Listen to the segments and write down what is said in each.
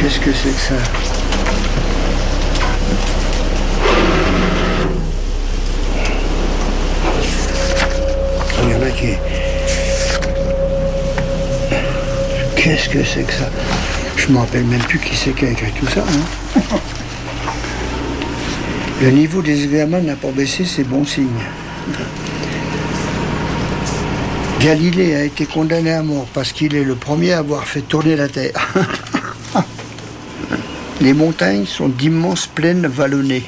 Qu'est-ce que c'est que ça? Il y en a qui... Qu'est-ce que c'est que ça? Je ne me rappelle même plus qui c'est qui a écrit tout ça. Hein. Le niveau des examens n'a pas baissé, c'est bon signe. Galilée a été condamné à mort parce qu'il est le premier à avoir fait tourner la Terre. Les montagnes sont d'immenses plaines vallonnées.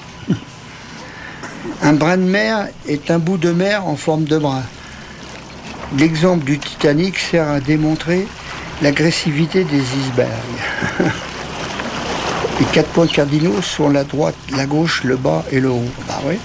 Un brin de mer est un bout de mer en forme de bras. L'exemple du Titanic sert à démontrer l'agressivité des icebergs. Les 4 points cardinaux sont la droite, la gauche, le bas et le haut. Bah oui.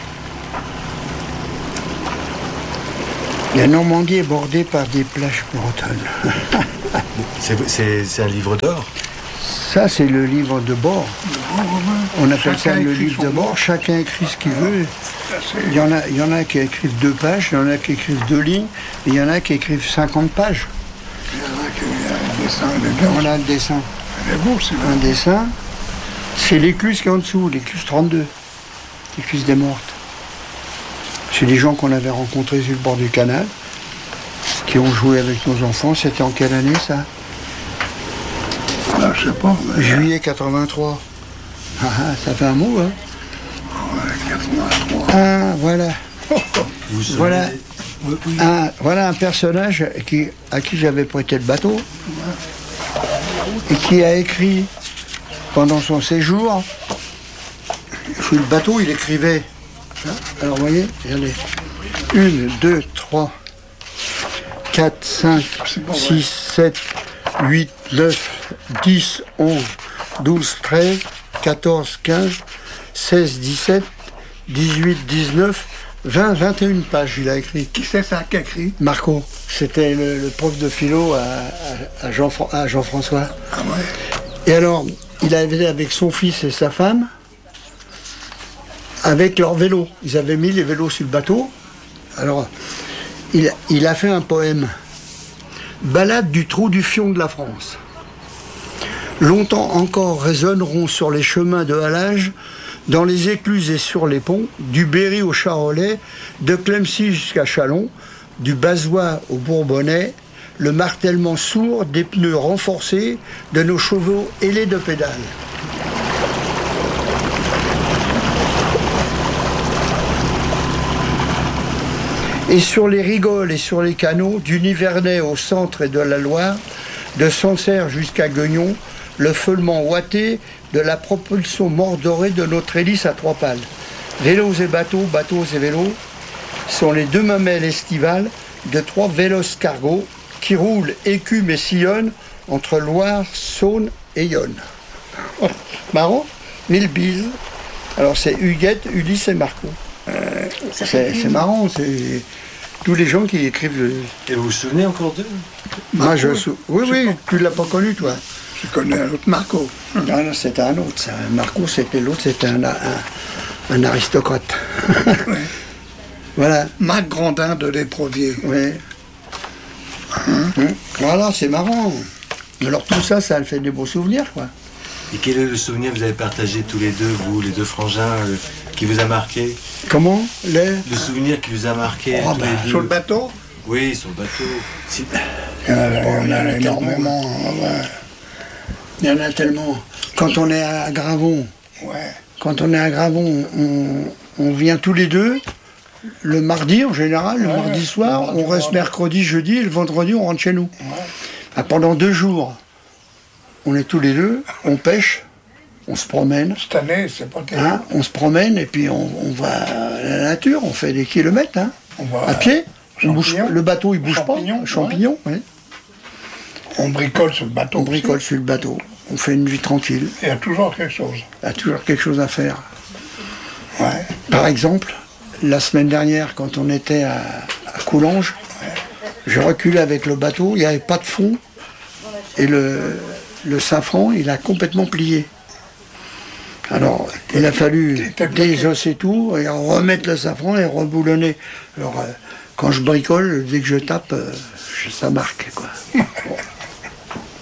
La Normandie est bordée par des plages bretonnes. C'est un livre d'or? Ça, c'est le livre de bord. On appelle ça le livre de bord. Chacun écrit ce qu'il veut. Il y en a qui écrivent 2 pages, il y en a qui écrivent 2 lignes, et il y en a qui écrivent 50 pages. Il y en a qui ont un dessin dedans. Voilà le dessin. C'est beau, c'est un dessin. C'est l'écluse qui est en dessous, l'écluse 32. L'écluse des Mortes. C'est des gens qu'on avait rencontrés sur le bord du canal, qui ont joué avec nos enfants. C'était en quelle année, ça? Je sais pas. Mais... Juillet 83. Ah, ça fait un mot, hein? Ouais, 83. Ah, voilà. Voilà. Voilà un personnage à qui j'avais prêté le bateau et qui a écrit pendant son séjour. Sur le bateau, il écrivait. Alors, vous voyez, regardez. 1, 2, 3, 4, 5, 6, 7, 8, 9, 10, 11, 12, 13, 14, 15, 16, 17, 18, 19, 20, 21 pages, il a écrit. Qui c'est ça qui a écrit? Marco. C'était le prof de philo à Jean-François. Ah ouais. Et alors, il avait avec son fils et sa femme, avec leur vélo. Ils avaient mis les vélos sur le bateau. Alors, il a fait un poème. Ballade du trou du fion de la France. Longtemps encore résonneront sur les chemins de halage, dans les écluses et sur les ponts, du Berry au Charolais, de Clemcy jusqu'à Châlons, du Bazois au Bourbonnais, le martèlement sourd des pneus renforcés de nos chevaux ailés de pédales. Et sur les rigoles et sur les canaux, du Nivernais au centre et de la Loire, de Sancerre jusqu'à Guignon, le feulement ouaté de la propulsion mordorée de notre hélice à 3 pales. Vélos et bateaux, bateaux et vélos sont les 2 mamelles estivales de 3 vélos cargos qui roulent, écument et sillonnent entre Loire, Saône et Yonne. Marrant, 1000 bises. Alors c'est Huguette, Ulysse et Marco. C'est marrant, c'est tous les gens qui écrivent. Et vous vous souvenez encore d'eux? Moi, oui, tu l'as pas connu, toi. Je connais un autre Marco. Non, c'était un autre. Ça. Marco, c'était l'autre, c'était un aristocrate. Ouais. Voilà. Marc Grandin de l'Éprovier. Oui. Voilà, c'est marrant. Alors tout ça, ça fait des beaux souvenirs, quoi. Et quel est le souvenir que vous avez partagé tous les deux, vous, les 2 frangins, qui vous a marqué? Comment? Le souvenir qui vous a marqué tous les deux. Sur le bateau? Oui, sur le bateau. Il y en a énormément. Ouais. Il y en a tellement. Quand on est à Gravon, on vient tous les deux, le mardi en général, le mardi soir, on reste mercredi, jeudi, et le vendredi, on rentre chez nous. Ouais. Pendant 2 jours, on est tous les deux, on pêche, on se promène. Cette année, c'est pas terrible. On se promène et puis on va à la nature, on fait des kilomètres, on va à pied. Le bateau, il bouge pas. Champignons, oui. On bricole sur le bateau. On bricole sur le bateau. On fait une vie tranquille. Il y a toujours quelque chose. Il y a toujours quelque chose à faire. Ouais. Par exemple, la semaine dernière, quand on était à Coulanges, je reculais avec le bateau, il n'y avait pas de fond, et le safran, il a complètement plié. Alors, il a fallu désosser tout, et remettre le safran et reboulonner. Alors, quand je bricole, dès que je tape, ça marque, quoi. Bah,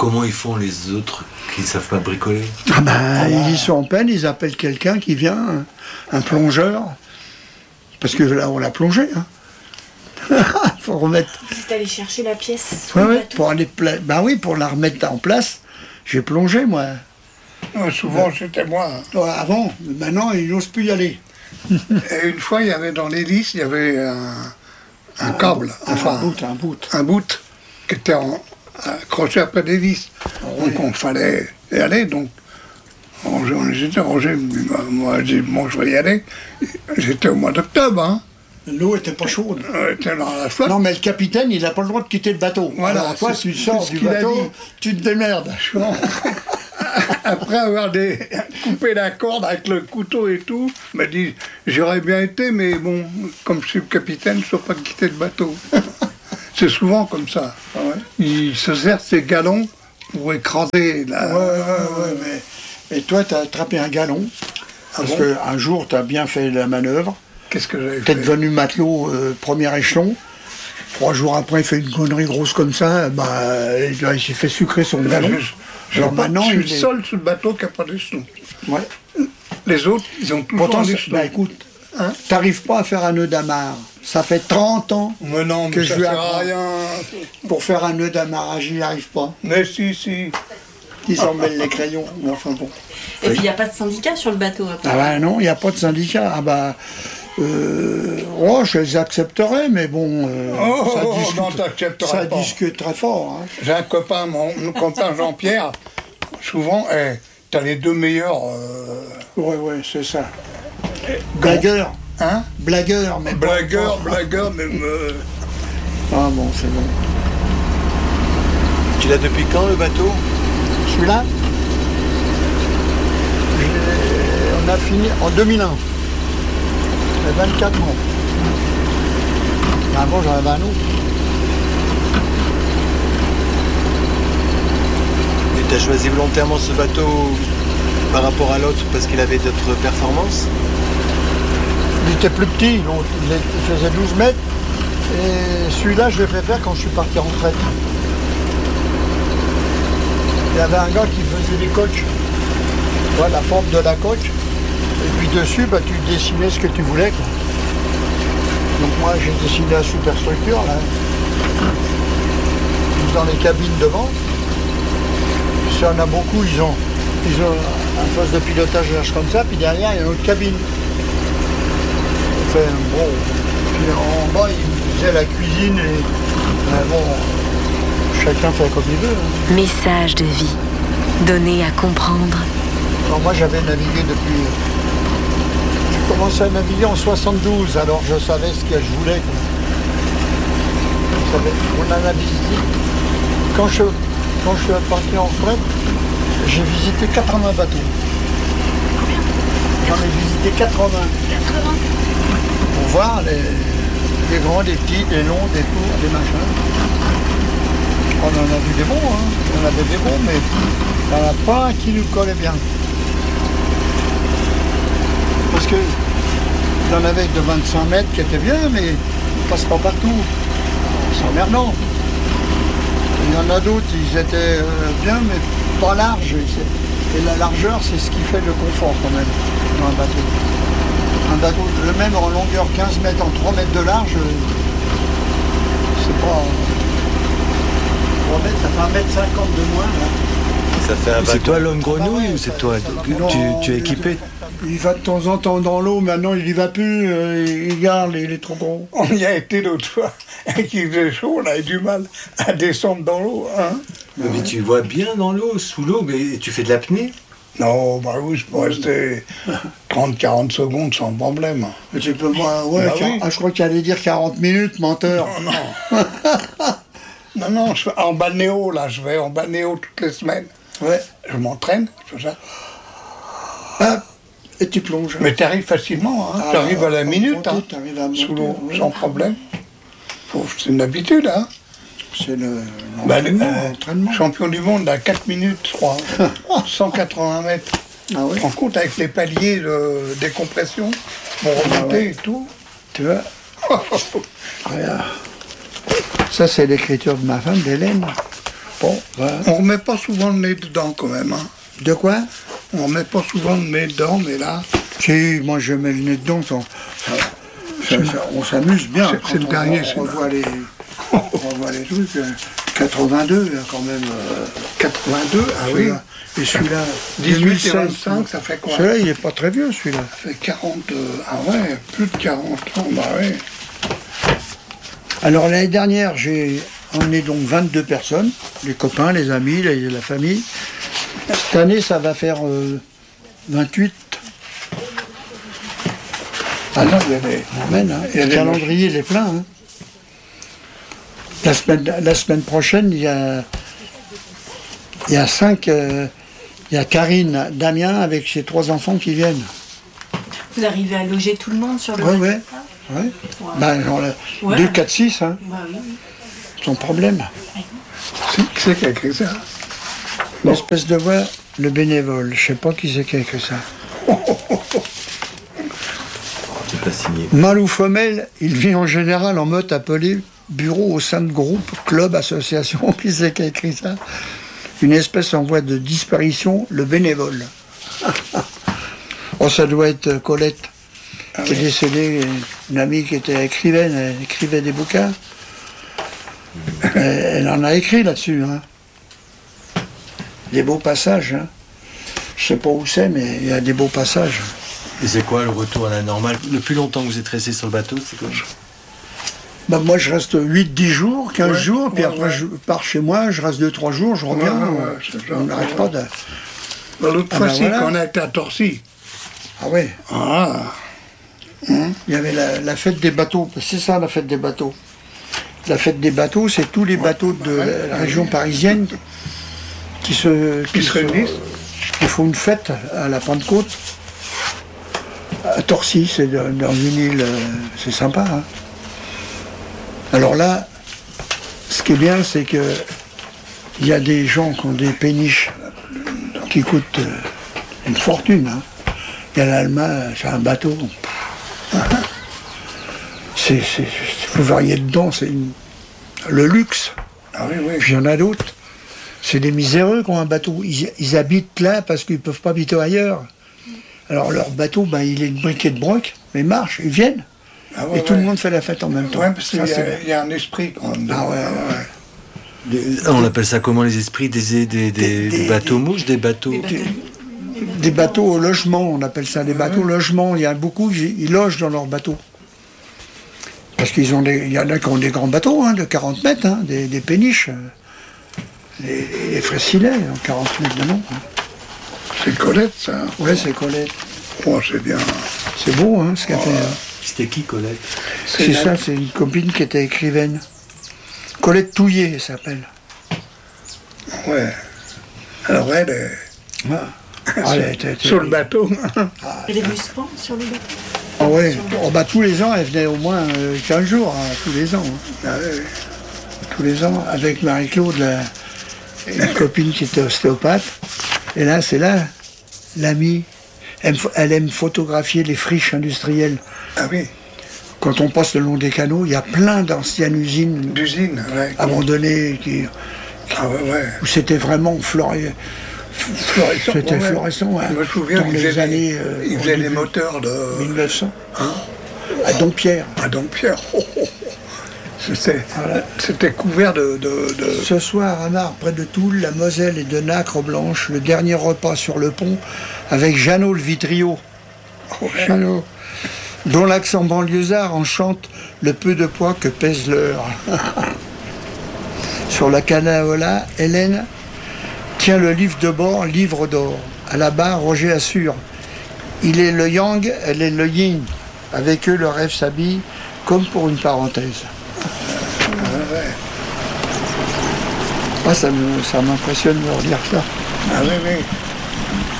comment ils font les autres qui ne savent pas bricoler? Ils sont en peine, ils appellent quelqu'un qui vient, un plongeur, parce que là on l'a plongé. Faut remettre. C'est allé chercher la pièce sur le bateau. Pour la remettre en place, j'ai plongé moi. Souvent c'était moi. Avant, maintenant ils n'osent plus y aller. Et une fois, il y avait dans l'hélice, il y avait un câble, un bout qui était accroché après l'hélice. Donc on fallait y aller. Donc Roger me dit, moi je dis, bon, je vais y aller. J'étais au mois d'octobre, hein. L'eau était pas chaude. Était dans la flotte. Non, mais le capitaine, il n'a pas le droit de quitter le bateau. Voilà, alors toi, tu sors du bateau, tu te démerdes. Après avoir coupé la corde avec le couteau et tout, il m'a dit, j'aurais bien été, mais bon, comme je suis le capitaine, je ne peux pas quitter le bateau. C'est souvent comme ça. Ah ouais. Il se sert ses galons pour écraser la... mais... Et toi, tu as attrapé un galon, parce qu'un jour, tu as bien fait la manœuvre. Qu'est-ce que j'avais fait? Tu es devenu matelot premier échelon. 3 jours après, il fait une connerie grosse comme ça, il s'est fait sucrer son galon. Alors maintenant, je suis le seul sur le bateau qui n'a pas d'échelon. Ouais. Les autres, ils ont toujours un échelon. Écoute, t'arrives pas à faire un nœud d'amarre. Ça fait 30 ans que je lui apprends rien. Pour faire un nœud d'amarrage, il n'y arrive pas. Mais si. Ils s'en mêlent les crayons, mais enfin bon. Et puis il n'y a pas de syndicat sur le bateau après. Non, il n'y a pas de syndicat. Je les accepterais, mais bon, ça discute très fort. Hein. J'ai un copain, mon copain Jean-Pierre, souvent, t'as les 2 meilleurs... Ouais, c'est ça. Blagueur. Hein? Blagueur, mais Blagueur, mais... Ah bon, c'est bon. Tu l'as depuis quand, le bateau? Celui-là, on a fini en 2001. 24 mois. Avant, j'en avais un autre. Et tu as choisi volontairement ce bateau par rapport à l'autre parce qu'il avait d'autres performances? Il était plus petit, donc il faisait 12 mètres. Et celui-là, je l'ai fait faire quand je suis parti en retraite. Il y avait un gars qui faisait des coques. Voilà, la forme de la coque. Et puis dessus, tu dessinais ce que tu voulais, quoi. Donc moi, j'ai dessiné la superstructure, là. Dans les cabines devant. Il y en a beaucoup, ils ont un poste de pilotage comme ça, puis derrière, il y a une autre cabine. Enfin, bon. Puis en bas, ils faisaient la cuisine et... chacun fait comme il veut. Hein. Message de vie, donné à comprendre. Alors moi, j'avais navigué depuis... J'ai commencé à naviguer en 72, alors je savais ce que je voulais. On en a visité. Quand je suis parti en retraite, j'ai visité 80 bateaux. J'en ai visité 80. Pour voir les grands, des petits, des longs, des courts, des machins. On en a vu des bons, hein. On avait des bons, mais il n'y en a pas un qui nous collait bien. Parce que il y en avait de 25 mètres qui étaient bien, mais ils ne passent pas partout. C'est emmerdant. Il y en a d'autres, ils étaient bien, mais pas larges. Et la largeur, c'est ce qui fait le confort quand même dans un bateau. Un bateau, le même en longueur 15 mètres, en 3 mètres de large, c'est pas... 3 mètres, ça fait 1,50 m de moins. Là. Ça fait un bateau. C'est toi l'homme grenouille ou c'est toi? Tu es équipé? Il va de temps en temps dans l'eau, maintenant il y va plus, il garde, il est trop gros. On y a été l'autre fois, et qu'il faisait chaud, on avait du mal à descendre dans l'eau. Hein. Mais tu vois bien dans l'eau, sous l'eau, mais tu fais de l'apnée? Non, oui, je peux rester 30-40 secondes sans problème. Mais tu peux, oui. Je crois qu'il allait dire 40 minutes, menteur. Non. Non, je vais en balnéo, là, je vais en balnéo toutes les semaines. Ouais. Je m'entraîne, je fais ça. Et tu plonges. Mais tu arrives facilement, hein. Tu arrives à la minute, hein, sous l'eau, sans problème. C'est une habitude, hein. C'est le champion du monde à 4 minutes 3, 180 mètres. Ah oui. Tu te rends compte avec les paliers de décompression pour remonter et tout. Tu vois. Ça, c'est l'écriture de ma femme, d'Hélène. Bon, voilà. On remet pas souvent le nez dedans quand même. Hein. De quoi? On remet pas souvent le nez dedans, mais là... Si, moi je mets le nez dedans, on s'amuse bien. C'est le dernier, on revoit les trucs. 82, là, quand même. 82, ah oui. Et celui-là, 18 et 25, ça fait quoi? Celui-là, il est pas très vieux, celui-là. Ça fait 40... ah ouais, plus de 40 ans, bah ouais. Alors l'année dernière, j'ai emmené donc 22 personnes, les copains, les amis, la famille. Cette année, ça va faire 28. Ah non, le calendrier, il est plein. Hein. La semaine prochaine, il y a 5... il y a Karine, Damien, avec ses 3 enfants qui viennent. Vous arrivez à loger tout le monde sur le... Ouais. Ben, genre, 2, 4, 6, hein. Bah oui. Son problème. Qui c'est qui a écrit ça? Une espèce de voix, le bénévole. Je sais pas qui c'est qui a écrit ça. C'est pas signé. Mâle ou femelle, il vit en général en mode appelé bureau au sein de groupe, club, association. Qui c'est qui a écrit ça? Une espèce en voie de disparition, le bénévole. Oh, ça doit être Colette, qui est décédée, une amie qui était écrivaine, elle écrivait des bouquins. Elle en a écrit là-dessus. Hein. Des beaux passages. Hein. Je sais pas où c'est, mais il y a des beaux passages. Et c'est quoi le retour à la normale? Le plus longtemps que vous êtes resté sur le bateau, c'est quoi? Bah, moi, je reste 8-10 jours, 15 jours, puis après, je pars chez moi, je reste 2-3 jours, je reviens. On n'arrête pas de... L'autre fois-ci, quand on a été à Torcy. Ah oui. Ah. Il y avait la fête des bateaux, c'est ça la fête des bateaux. La fête des bateaux, c'est tous les bateaux de la région parisienne qui se réunissent. Il faut une fête à la Pentecôte. À Torcy, c'est dans une île, c'est sympa. Hein. Alors là, ce qui est bien, c'est que il y a des gens qui ont des péniches qui coûtent une fortune. Hein. Il y a l'Allemagne, c'est un bateau. Vous verriez dedans, c'est le luxe. Ah oui, oui. Puis il y en a d'autres. C'est des miséreux qui ont un bateau. Ils habitent là parce qu'ils ne peuvent pas habiter ailleurs. Alors leur bateau, ben, il est de briquet de broc, mais marche, ils viennent. Ah ouais, et tout le monde fait la fête en même temps. Ouais, parce qu'il y a un esprit quand même. Ah ouais. On appelle ça comment, les esprits? Des bateaux mouches, des bateaux... Des bateaux au logement, on appelle ça des bateaux logement. Il y a beaucoup, ils logent dans leurs bateaux. Parce qu'il y en a qui ont des grands bateaux, hein, de 40 mètres, hein, des péniches. Les Fressilets, 40 mètres de long. Hein. C'est Colette, ça? Oui, c'est Colette. Oh, c'est bien. C'est beau, hein, ce qu'elle fait. Hein. C'était qui, Colette? C'est ça, c'est une copine qui était écrivaine. Colette Touillet, elle s'appelle. Ouais. Alors elle est... sur le bateau. Elle est venue souvent sur le bateau? Ah ouais. Oh, bah, tous les ans, elle venait au moins 15 jours, hein, tous les ans. Hein. Ah, ouais. Tous les ans, avec Marie-Claude, une copine qui était ostéopathe. Et là, c'est là, l'amie. Elle aime photographier les friches industrielles. Ah oui. Quand on passe le long des canaux, il y a plein d'anciennes usines ouais, abandonnées où c'était vraiment florissant. C'était florissant. Hein, je me souviens dans les années. Ils faisaient les moteurs de 1900. Hein, à Dompierre. À Dompierre. C'était couvert de... Ce soir, à Narbes, près de Toul, la Moselle et de Nacre Blanche, le dernier repas sur le pont avec Jeannot le Vitrio. Ouais. Jeannot, dont l'accent banlieusard enchante le peu de poids que pèse l'heure. Sur la canaola, Hélène tient le livre de bord, livre d'or. À la barre, Roger assure. Il est le yang, elle est le yin. Avec eux, le rêve s'habille comme pour une parenthèse. Ah, ça m'impressionne de relire ça. Ah oui, oui.